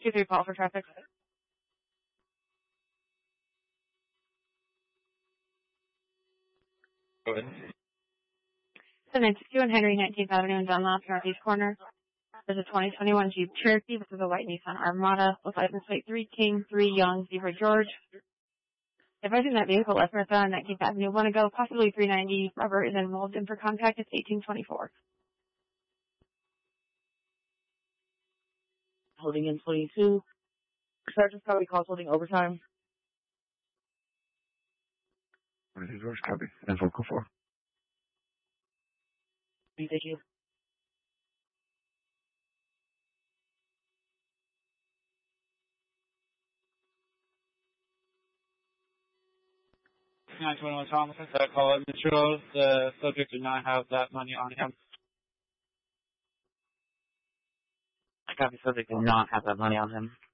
2-3 call for traffic. Go ahead. 762 and Henry 19th Avenue in Dunlop, northeast corner. There's a 2021 Jeep Cherokee with a white Nissan Armada with license plate 3 King, 3 Young, Zebra George. Advising that vehicle left Martha on 19th Avenue, want to go, possibly 390. Robert is involved in for contact. It's 1824. Holding in 22. Sergeant probably calls holding overtime. 22 George, copy. And vocal 4. Thank you. Thomas, I call it Mitchell. The subject did not have that money on him. I copy, subject did not have that money on him.